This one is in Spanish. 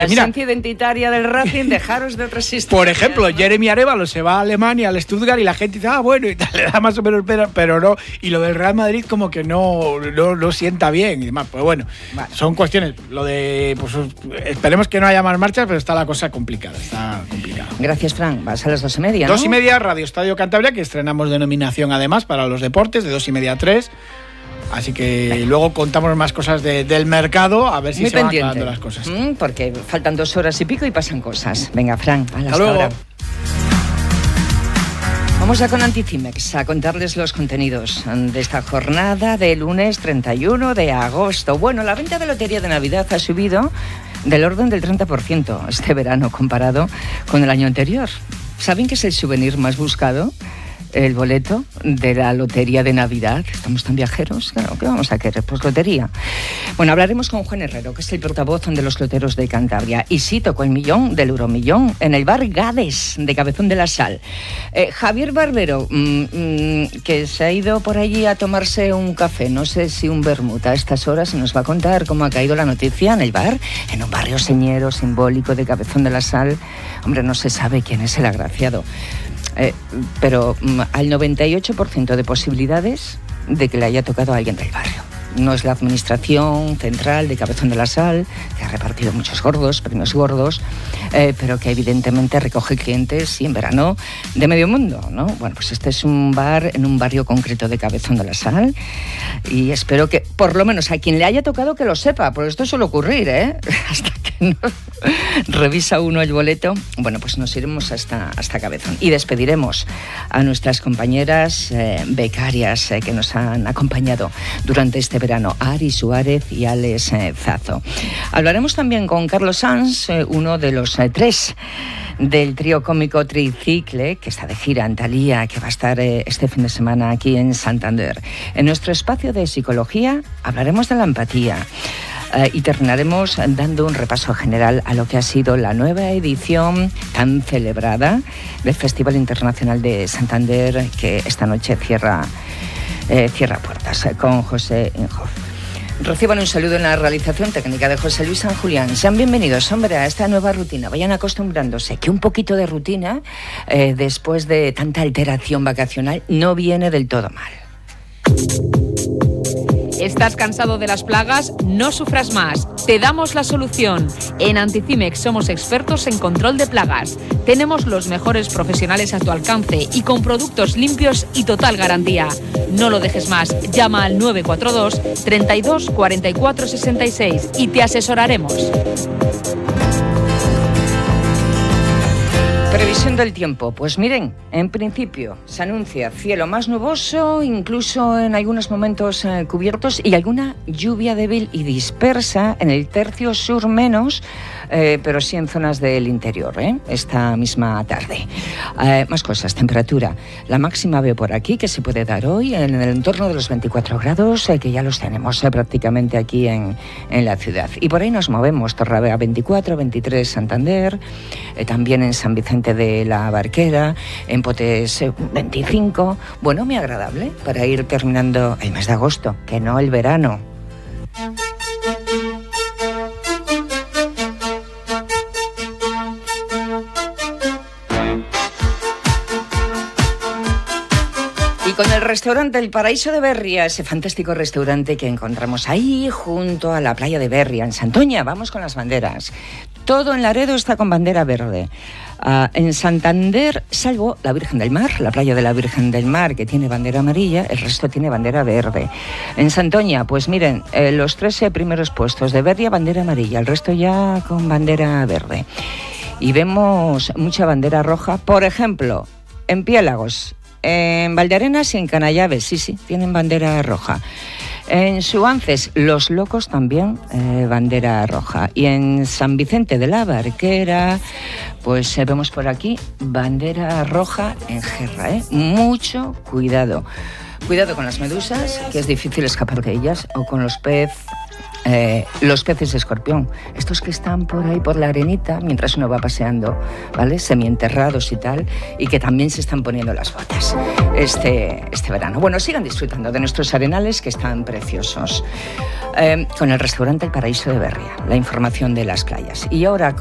La esencia identitaria del Racing, dejaros de otras historias. Por ejemplo, ¿no? Jeremy Arévalo se va a Alemania, al Stuttgart, y la gente dice, bueno, y tal, le da más o menos pena, pero no. Y lo del Real Madrid como que no sienta bien y demás. Pues bueno, vale. Son cuestiones. Lo de, pues esperemos que no haya más marchas, pero está la cosa complicada. Gracias, Fran. Vas a las 2:30, ¿no? 2:30, Radio Estadio Cantabria, que estrenamos denominación además para los deportes, de 2:30 a 3. Así que luego contamos más cosas del mercado, a ver si se van aclarando las cosas. Porque faltan 2 horas y pico y pasan cosas. Venga, Fran, hasta luego. Ahora. Vamos ya con Anticimex a contarles los contenidos de esta jornada de lunes 31 de agosto. Bueno, la venta de lotería de Navidad ha subido del orden del 30% este verano comparado con el año anterior. ¿Saben qué es el souvenir más buscado? El boleto de la lotería de Navidad. Estamos tan viajeros, claro, ¿qué vamos a querer? Pues lotería. Bueno, hablaremos con Juan Herrero, que es el portavoz de los loteros de Cantabria. Y sí, tocó el millón del Euromillón en el bar Gades de Cabezón de la Sal. Javier Barbero, que se ha ido por allí a tomarse un café, no sé si un vermut a estas horas, y nos va a contar cómo ha caído la noticia en el bar, en un barrio señero, simbólico de Cabezón de la Sal. Hombre, no se sabe quién es el agraciado. Pero al 98% de posibilidades de que le haya tocado a alguien del barrio. No es la administración central de Cabezón de la Sal, que ha repartido muchos premios gordos, pero que evidentemente recoge clientes y en verano de medio mundo, ¿no? Bueno, pues este es un bar en un barrio concreto de Cabezón de la Sal y espero que por lo menos a quien le haya tocado que lo sepa, porque esto suele ocurrir, hasta que no revisa uno el boleto. Bueno, pues nos iremos hasta Cabezón y despediremos a nuestras compañeras becarias que nos han acompañado durante este verano, Ari Suárez y Alex Zazo. Hablaremos también con Carlos Sanz, uno de los 3 del trío cómico Tricicle, que está de gira en Thalía, que va a estar este fin de semana aquí en Santander. En nuestro espacio de psicología hablaremos de la empatía. Y terminaremos dando un repaso general a lo que ha sido la nueva edición tan celebrada del Festival Internacional de Santander, que esta noche cierra puertas con José Inhofe. Reciban un saludo en la realización técnica de José Luis San Julián. Sean bienvenidos, hombre, a esta nueva rutina. Vayan acostumbrándose, que un poquito de rutina, después de tanta alteración vacacional, no viene del todo mal. ¿Estás cansado de las plagas? No sufras más. Te damos la solución. En Anticimex somos expertos en control de plagas. Tenemos los mejores profesionales a tu alcance y con productos limpios y total garantía. No lo dejes más. Llama al 942 32 44 66 y te asesoraremos. Previsión del tiempo. Pues miren, en principio se anuncia cielo más nuboso, incluso en algunos momentos cubiertos, y alguna lluvia débil y dispersa en el tercio sur menos, pero sí en zonas del interior, esta misma tarde. Más cosas, temperatura. La máxima veo por aquí que se puede dar hoy en el entorno de los 24 grados, que ya los tenemos prácticamente aquí en la ciudad. Y por ahí nos movemos, Torrelavega 24, 23 Santander, también en San Vicente de la Barquera, en Potes 25. Bueno, muy agradable para ir terminando el mes de agosto, que no el verano. Y con el restaurante El Paraíso de Berria, ese fantástico restaurante que encontramos ahí junto a la playa de Berria, en Santoña. Vamos con las banderas. Todo en Laredo está con bandera verde. En Santander, salvo la Virgen del Mar, la playa de la Virgen del Mar, que tiene bandera amarilla, el resto tiene bandera verde. En Santoña, pues miren, los 13 primeros puestos de Berria, bandera amarilla, el resto ya con bandera verde. Y vemos mucha bandera roja, por ejemplo, en Piélagos, en Valdearenas y en Canallaves, sí, tienen bandera roja. En Suances, Los Locos también, bandera roja. Y en San Vicente de la Barquera, pues vemos por aquí bandera roja en Gerra, Mucho cuidado. Cuidado con las medusas, que es difícil escapar de ellas, o con los pez los peces escorpión, estos que están por ahí por la arenita mientras uno va paseando, ¿vale? Semienterrados y tal, y que también se están poniendo las botas este verano. Bueno, sigan disfrutando de nuestros arenales que están preciosos. Con el restaurante El Paraíso de Berria, la información de las playas. Y ahora